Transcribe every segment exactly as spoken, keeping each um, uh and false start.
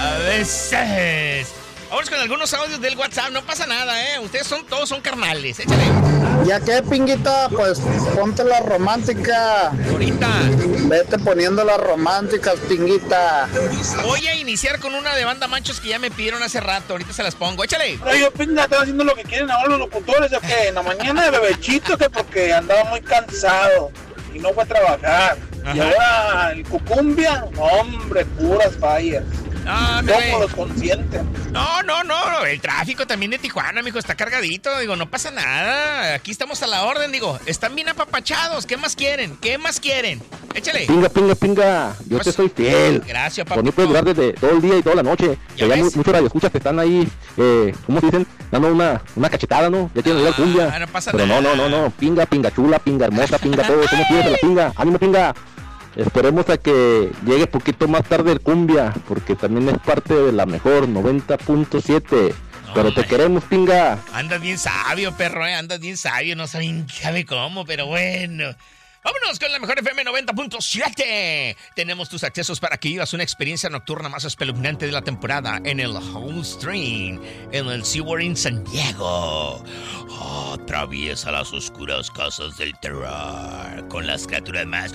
A veces. Vamos con algunos audios del WhatsApp, no pasa nada, ¿eh? Ustedes son todos son carnales, échale. Ya que, Pinguita, pues ponte la romántica. Ahorita. Vete poniendo las románticas, Pinguita. Voy a iniciar con una de banda machos que ya me pidieron hace rato, ahorita se las pongo, échale. Ay, yo, Pinga, estaba haciendo lo que quieren ahora los locutores, ¿o qué? En la mañana de bebechito, que porque andaba muy cansado y no fue a trabajar. Ajá. Y ahora el cucumbia, hombre, puras fallas. Ah, ¿Cómo los consienten? No, no, no, el tráfico también de Tijuana, mijo, está cargadito, digo, no pasa nada, aquí estamos a la orden, digo, están bien apapachados, ¿qué más quieren? ¿Qué más quieren? Échale. Pinga, pinga, pinga, yo pues, te soy fiel. Gracias, papá. Por mí puedes durar desde todo el día y toda la noche. Ya hay muchos radioescuchas que están ahí, eh, ¿cómo se dicen? Dando una, una cachetada, ¿no? Ya tienen la cumbia. Ah, no pasa Pero nada. no, no, no, no, pinga, pinga chula, pinga hermosa, pinga todo, ¿cómo quieres la pinga? Ánimo, pinga. Esperemos a que llegue poquito más tarde el cumbia, porque también es parte de la mejor noventa punto siete. No, pero te queremos, pinga. Andas bien sabio, perro, ¿eh? Andas bien sabio, no saben sabe cómo, pero bueno. Vámonos con la mejor F M noventa punto siete. Tenemos tus accesos para que vivas una experiencia nocturna más espeluznante de la temporada en el Home Stream, en el SeaWorld en San Diego. Oh, atraviesa las oscuras casas del terror con las criaturas más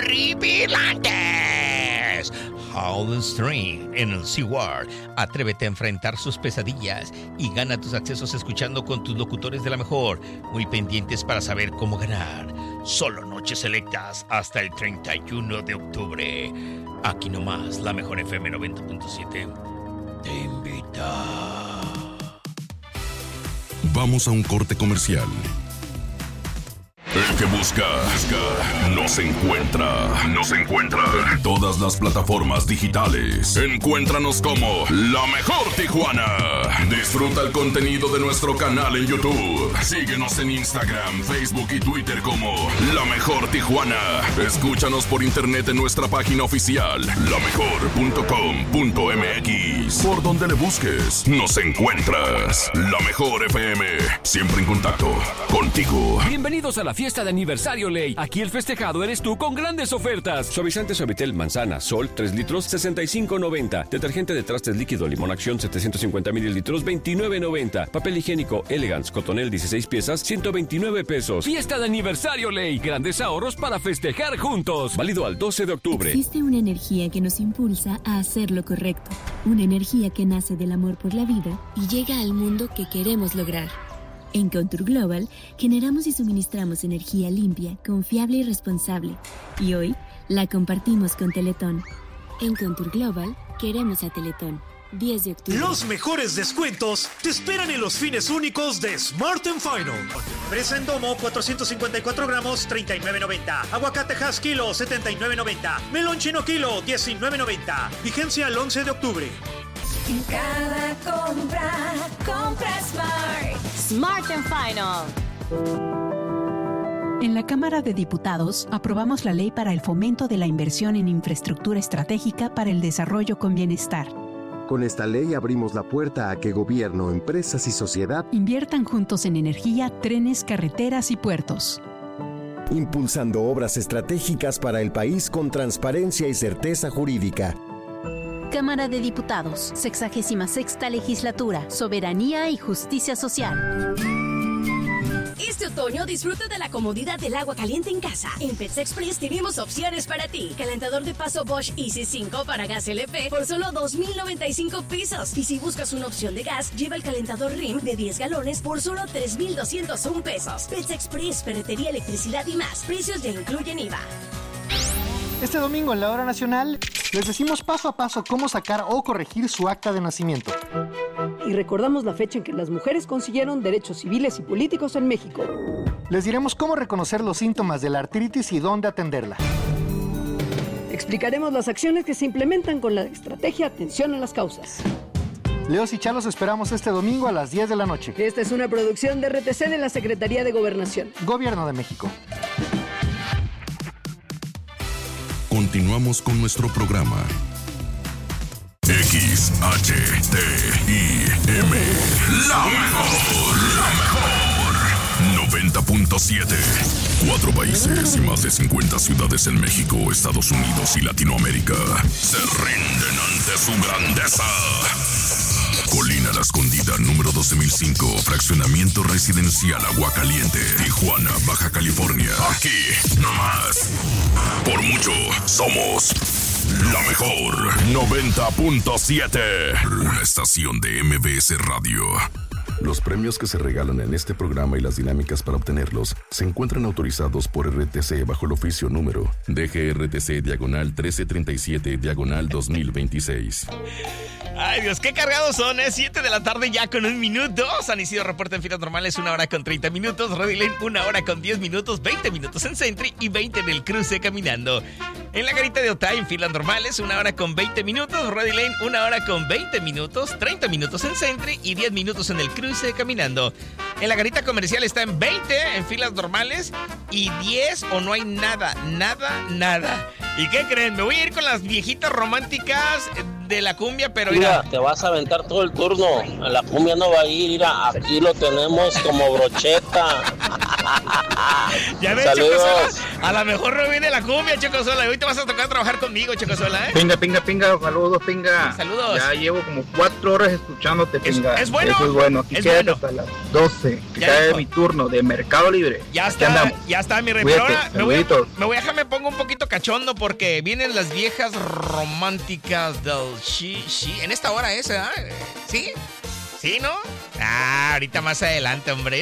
horripilantes. Home Stream en el SeaWorld. Atrévete a enfrentar sus pesadillas y gana tus accesos escuchando con tus locutores de la mejor. Muy pendientes para saber cómo ganar. Solo noches selectas hasta el treinta y uno de octubre. Aquí nomás, la mejor F M noventa punto siete te invita. Vamos a un corte comercial. El que busca, busca, nos encuentra, nos encuentra en todas las plataformas digitales. Encuéntranos como La Mejor Tijuana. Disfruta el contenido de nuestro canal en YouTube. Síguenos en Instagram, Facebook y Twitter como La Mejor Tijuana. Escúchanos por internet en nuestra página oficial, la mejor punto com punto m x. Por donde le busques, nos encuentras. La Mejor F M, siempre en contacto contigo. Bienvenidos a la fiesta de aniversario Ley. Aquí el festejado eres tú con grandes ofertas. Suavizante Suavitel Manzana Sol tres litros sesenta y cinco noventa. Detergente de trastes líquido Limón Acción setecientos cincuenta mililitros veintinueve noventa. Papel higiénico Elegance Cotonel dieciséis piezas ciento veintinueve pesos. Fiesta de aniversario Ley. Grandes ahorros para festejar juntos. Válido al doce de octubre. Existe una energía que nos impulsa a hacer lo correcto. Una energía que nace del amor por la vida y llega al mundo que queremos lograr. En Contour Global generamos y suministramos energía limpia, confiable y responsable. Y hoy la compartimos con Teletón. En Contour Global queremos a Teletón. diez de octubre. Los mejores descuentos te esperan en los fines únicos de Smart and Final. Fresa en domo cuatrocientos cincuenta y cuatro gramos treinta y nueve noventa. Aguacate Hass kilo setenta y nueve noventa. Melón chino kilo diecinueve noventa. Vigencia el once de octubre. En cada compra, compra Smart. Smart and Final. En la Cámara de Diputados aprobamos la ley para el fomento de la inversión en infraestructura estratégica para el desarrollo con bienestar. Con esta ley abrimos la puerta a que gobierno, empresas y sociedad inviertan juntos en energía, trenes, carreteras y puertos. Impulsando obras estratégicas para el país con transparencia y certeza jurídica. Cámara de Diputados, sexagésima sexta legislatura, soberanía y justicia social. Este otoño disfruta de la comodidad del agua caliente en casa. En Pets Express tenemos opciones para ti. Calentador de paso Bosch Easy cinco para gas L P por solo dos mil noventa y cinco pesos. Y si buscas una opción de gas, lleva el calentador R I M de diez galones por solo tres mil doscientos un pesos. Pets Express, ferretería, electricidad y más. Precios ya incluyen I V A. Este domingo en la Hora Nacional les decimos paso a paso cómo sacar o corregir su acta de nacimiento. Y recordamos la fecha en que las mujeres consiguieron derechos civiles y políticos en México. Les diremos cómo reconocer los síntomas de la artritis y dónde atenderla. Explicaremos las acciones que se implementan con la estrategia Atención a las Causas. Leos y Chalos esperamos este domingo a las diez de la noche. Esta es una producción de R T C de la Secretaría de Gobernación. Gobierno de México. Continuamos con nuestro programa. X H T I M. La mejor, la mejor. noventa punto siete. Cuatro países y más de cincuenta ciudades en México, Estados Unidos y Latinoamérica se rinden ante su grandeza. Colina La Escondida, número doce mil cinco, fraccionamiento residencial Aguacaliente, Tijuana, Baja California. Aquí, nomás. Por mucho, somos la mejor. noventa punto siete. Una estación de M B S Radio. Los premios que se regalan en este programa y las dinámicas para obtenerlos se encuentran autorizados por R T C bajo el oficio número D G R T C diagonal trece treinta y siete diagonal dos mil veintiséis. Ay, Dios, qué cargados son, ¿eh? siete de la tarde ya con un minuto. San Isidro reporta en filas normales una hora con treinta minutos. Ready Lane una hora con diez minutos. veinte minutos en Sentry y veinte en el cruce caminando. En la garita de Otay en filas normales una hora con veinte minutos. Ready Lane una hora con veinte minutos. treinta minutos en Sentry y diez minutos en el cruce caminando. En la garita comercial está en veinte en filas normales y diez o no hay nada, nada, nada. ¿Y qué creen? Me voy a ir con las viejitas románticas de la cumbia, pero mira, mira, te vas a aventar todo el turno. La cumbia no va a ir, mira, aquí lo tenemos como brocheta. Ya ves, Chocosola, a lo mejor no viene la cumbia, Chocosola, y hoy te vas a tocar trabajar conmigo, Chocosola, ¿eh? Pinga, pinga, pinga, saludos, pinga. Saludos. Ya llevo como cuatro horas escuchándote, pinga. ¿Es, es bueno? Eso es bueno, aquí es quédate bueno. hasta las doce, que Ya cae dijo. mi turno de Mercado Libre. Ya Aquí está, andamos. ya está, mi rey. Cuídate, Pero ahora me voy, a, saluditos. me voy a dejar, me pongo un poquito cachondo porque vienen las viejas románticas del She, She. En esta hora esa, ¿eh? ¿Sí? ¿Sí, no? Ah, ahorita más adelante, hombre.